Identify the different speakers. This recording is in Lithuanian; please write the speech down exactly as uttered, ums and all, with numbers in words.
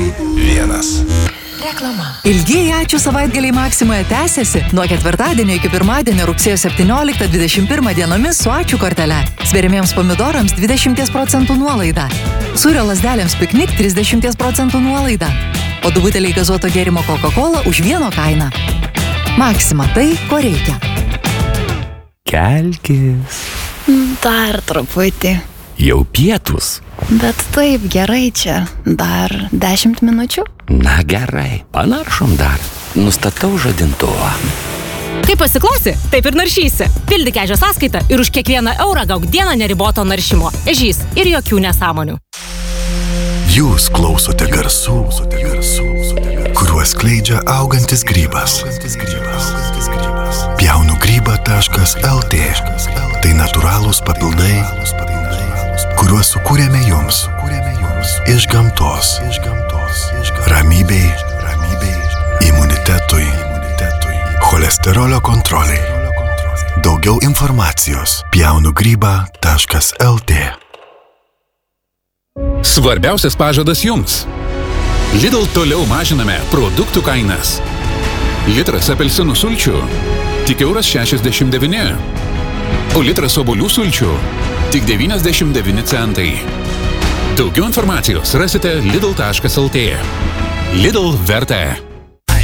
Speaker 1: vienas.
Speaker 2: Reklama. Ilgieji ačiū savaitgaliai Maksimoje tęsiasi nuo ketvirtadienio iki pirmadienio rugsėjo septynioliktą dvidešimt pirmą dienomis su ačiū kortele. Sveriamiems pomidorams dvidešimt procentų nuolaida. Sūrio lazdelėms piknik trisdešimt procentų nuolaida. O du buteliai gazuoto gėrimo Coca-Cola už vieno kainą. Maksima, tai ko reikia.
Speaker 3: Kelkis.
Speaker 4: Dar truputį.
Speaker 3: Jau pietus.
Speaker 4: Bet taip gerai čia. Dar dešimt minučių?
Speaker 3: Na gerai, panaršom dar. Nustatau žadintuvą.
Speaker 5: Kaip pasiklausi, taip ir naršysi. Pildyk ežio sąskaitą ir už kiekvieną eurą gauk dieną neriboto naršymo. Ežys ir jokių nesąmonių.
Speaker 1: Jūs klausote garsų, kuriuos skleidžia augantis grybas. pjaunu grybą taškas el tė. Tai natūralūs papildai, kuriuos sukūrėme jums. Iš gamtos. Ramybei, imunitetui, cholesterolio kontroliai. Daugiau informacijos pjaunu grybą taškas el tė.
Speaker 6: Svarbiausias pažadas jums. Lidl toliau mažiname produktų kainas. Litras apelsinų sulčių tik euras šešiasdešimt devyni, o litras obuolių sulčių tik devyniasdešimt devyni centai. Daugiau informacijos rasite lidl taškas el tė. Lidl verta.